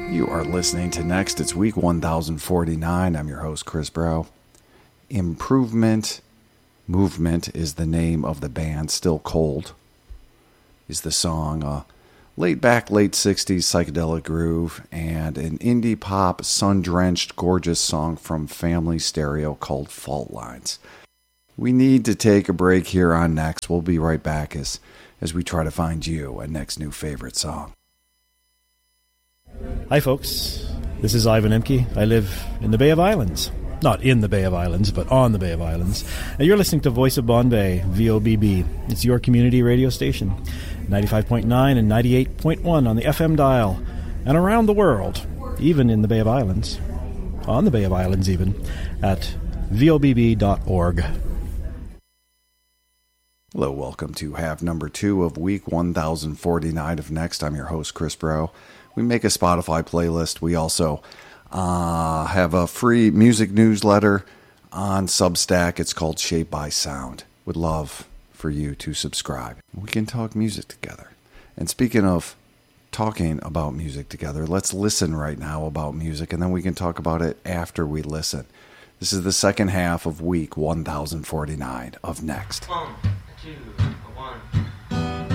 You are listening to Next. It's week 1049. I'm your host, Chris Brow. Improvement Movement is the name of the band. Still Cold is the song. Laid back, late 60s psychedelic groove and an indie pop, sun-drenched, gorgeous song from Family Stereo called Fault Lines. We need to take a break here on Next. We'll be right back as we try to find you a next new favorite song. Hi folks, this is Ivan Emke. I live in the Bay of Islands. Not in the Bay of Islands, but on the Bay of Islands. And you're listening to Voice of Bombay, VOBB. It's your community radio station. 95.9 and 98.1 on the FM dial. And around the world, even in the Bay of Islands, on the Bay of Islands even, at vobb.org. Hello, welcome to half number 2 of week 1049 of Next. I'm your host, Chris Brow. We make a Spotify playlist. We also have a free music newsletter on Substack. It's called Shape by Sound. Would love for you to subscribe. We can talk music together. And speaking of talking about music together, let's listen right now about music, and then we can talk about it after we listen. This is the second half of week 1049 of Next. 1, 2